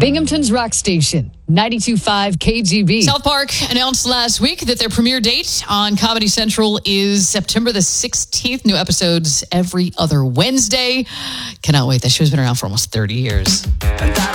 Binghamton's Rock Station, 92.5 KGB. South Park announced last week that their premiere date on Comedy Central is September the 16th. New episodes every other Wednesday. Cannot wait. That show's been around for almost 30 years.